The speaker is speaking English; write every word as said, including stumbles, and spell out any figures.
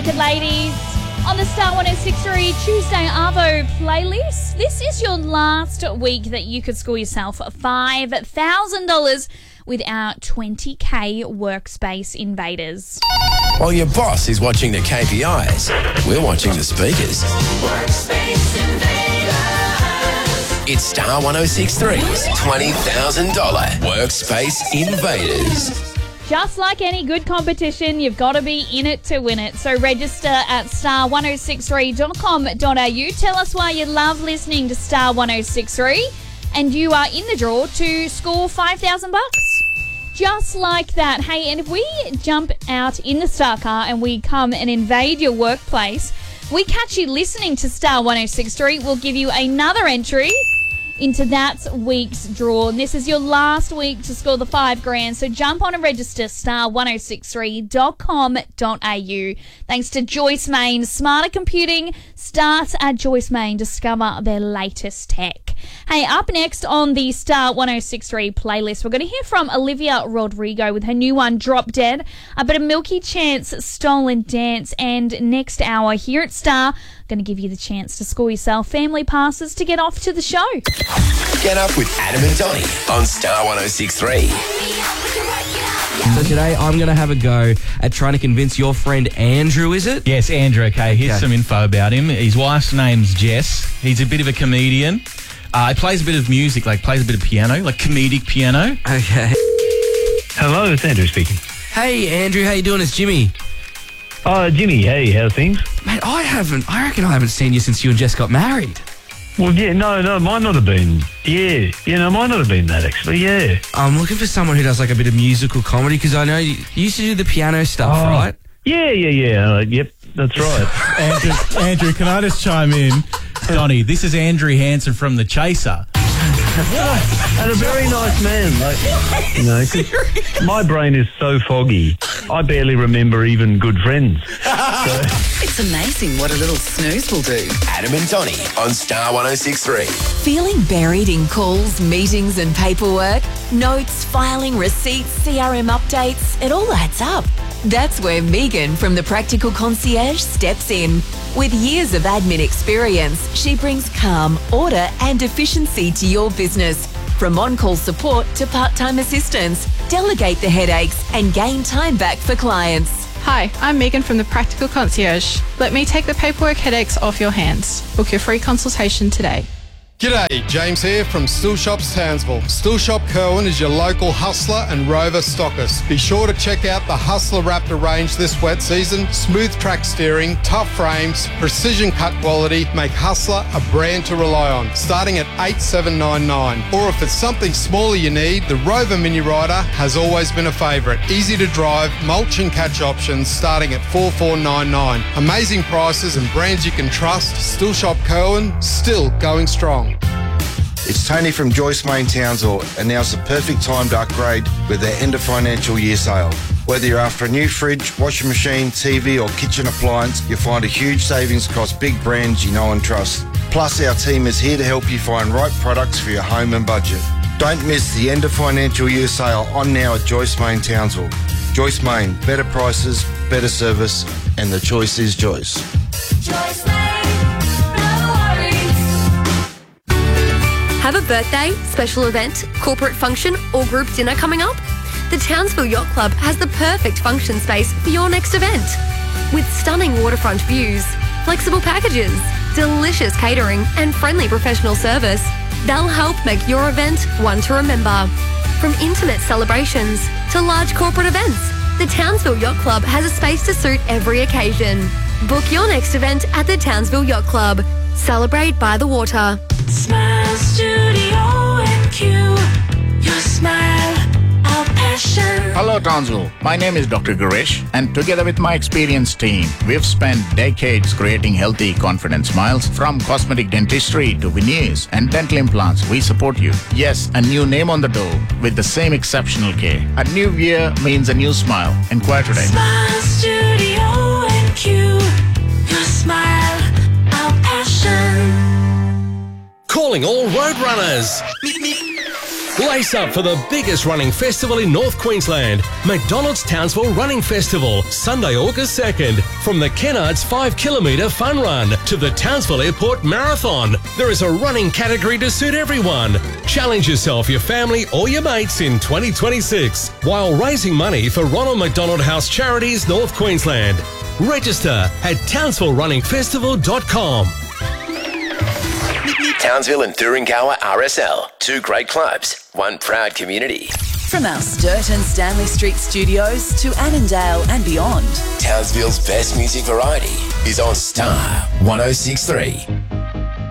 Wicked Ladies on the Star one oh six three Tuesday Arvo playlist. This is your last week that you could score yourself five thousand dollars with our twenty K Workspace Invaders. While your boss is watching the K P Is, we're watching the speakers. Workspace Invaders. It's Star one oh six three's twenty thousand dollars Workspace Invaders. Just like any good competition, you've got to be in it to win it. So register at star one oh six three dot com dot a u. Tell us why you love listening to Star one oh six three, and you are in the draw to score five thousand bucks. Just like that. Hey, and if we jump out in the Star car and we come and invade your workplace, we catch you listening to Star one oh six three, we'll give you another entry into that week's draw. And this is your last week to score the five grand. So jump on and register star one oh six three dot com dot a u. Thanks to Joyce Main. Smarter computing starts at Joyce Main. Discover their latest tech. Hey, up next on the Star one oh six three playlist, we're going to hear from Olivia Rodrigo with her new one, Drop Dead. A bit of Milky Chance, Stolen Dance. And next hour here at Star, going to give you the chance to score yourself family passes to get off to the show. Get up with Adam and Donnie on Star one oh six three. So today I'm going to have a go at trying to convince your friend Andrew, is it? Yes, Andrew, okay. Here's Okay. some info about him. His wife's name's Jess. He's a bit of a comedian. Uh, he plays a bit of music, like plays a bit of piano, like comedic piano. Okay. Hello, it's Andrew speaking. Hey, Andrew, how you doing? It's Jimmy. Oh, Jimmy, hey, how's things? Mate, I haven't, I reckon I haven't seen you since you and Jess got married. Well, yeah, no, no, might not have been, yeah, you know, might not have been that, actually, yeah. I'm looking for someone who does like a bit of musical comedy because I know you, you used to do the piano stuff, Oh. right? Yeah, yeah, yeah, uh, yep, that's right. Andrew, Andrew, can I just chime in? Donnie, this is Andrew Hansen from The Chaser. And a very nice man, like, you know, 'cause my brain is so foggy, I barely remember even good friends. So, It's amazing what a little snooze will do. Adam and Donnie on Star one oh six three. Feeling buried in calls, meetings and paperwork? Notes, filing, receipts, C R M updates, it all adds up. That's where Megan from the Practical Concierge steps in. With years of admin experience, she brings calm, order and efficiency to your business. From on-call support to part-time assistance, delegate the headaches and gain time back for clients. Hi, I'm Megan from the Practical Concierge. Let me take the paperwork headaches off your hands. Book your free consultation today. G'day, James here from Still Shops Townsville. Still Shop Kerwin is your local Hustler and Rover stockist. Be sure to check out the Hustler Raptor range this wet season. Smooth track steering, tough frames, precision cut quality make Hustler a brand to rely on, starting at eight seven nine nine. Or if it's something smaller you need, the Rover Mini Rider has always been a favourite. Easy to drive, mulch and catch options starting at four four nine nine. Amazing prices and brands you can trust. Still Shop Kerwin, still going strong. It's Tony from Joyce Main Townsville, and now's the perfect time to upgrade with their end of financial year sale. Whether you're after a new fridge, washing machine, T V or kitchen appliance, you'll find a huge savings across big brands you know and trust. Plus, our team is here to help you find right products for your home and budget. Don't miss the end of financial year sale on now at Joyce Main Townsville. Joyce Main, better prices, better service, and the choice is Joyce. Joyce Main, no worries. Have a birthday, special event, corporate function or group dinner coming up? The Townsville Yacht Club has the perfect function space for your next event. With stunning waterfront views, flexible packages, delicious catering and friendly professional service, they'll help make your event one to remember. From intimate celebrations to large corporate events, the Townsville Yacht Club has a space to suit every occasion. Book your next event at the Townsville Yacht Club. Celebrate by the water. Smile Studio and Q. Your smile, our passion. Hello Townsville, my name is Doctor Girish and together with my experienced team, we've spent decades creating healthy, confident smiles. From cosmetic dentistry to veneers and dental implants, we support you. Yes, a new name on the door with the same exceptional care. A new year means a new smile. Inquire today. Smile Studio and Q. Your smile, our passion. Calling all road runners. Lace up for the biggest running festival in North Queensland. McDonald's Townsville Running Festival, Sunday, August second. From the Kennards five kilometre fun run to the Townsville Airport Marathon, there is a running category to suit everyone. Challenge yourself, your family or your mates in twenty twenty-six while raising money for Ronald McDonald House Charities North Queensland. Register at townsville running festival dot com. Townsville and Thuringowa R S L, two great clubs, one proud community. From our Sturt and Stanley Street studios to Annandale and beyond, Townsville's best music variety is on Star one oh six three.